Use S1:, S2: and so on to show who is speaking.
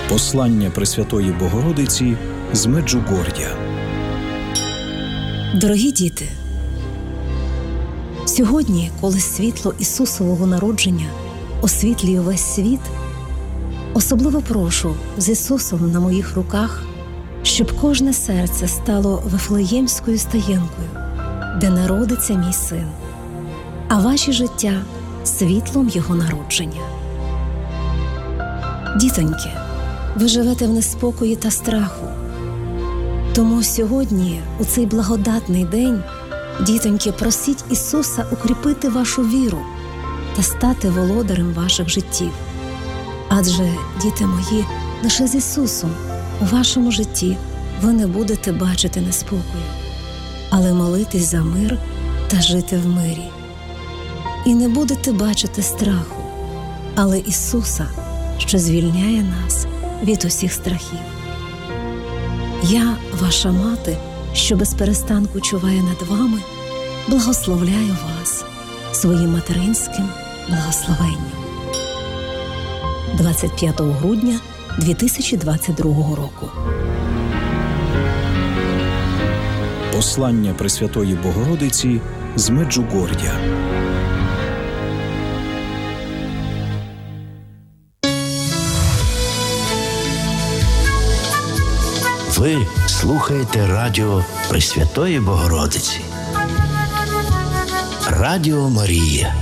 S1: Послання Пресвятої Богородиці з Меджугор'я.
S2: Дорогі діти, сьогодні, коли світло Ісусового народження освітлює весь світ, особливо прошу з Ісусом на моїх руках, щоб кожне серце стало Вифлеємською стаєнкою, де народиться мій син, а ваші життя – світлом Його народження. Дітоньки, ви живете в неспокої та страху. Тому сьогодні, у цей благодатний день, дітоньки, просіть Ісуса укріпити вашу віру та стати володарем ваших життів. Адже, діти мої, лише з Ісусом у вашому житті ви не будете бачити неспокою, але молитись за мир та жити в мирі. І не будете бачити страху, але Ісуса, що звільняє нас від усіх страхів. Я, ваша мати, що без перестанку чуває над вами, благословляю вас своїм материнським благословенням. 25 грудня 2022 року.
S1: Послання Пресвятої Богородиці з Меджугор'я.
S3: Ви слухаєте радіо Пресвятої Богородиці. Радіо Марія.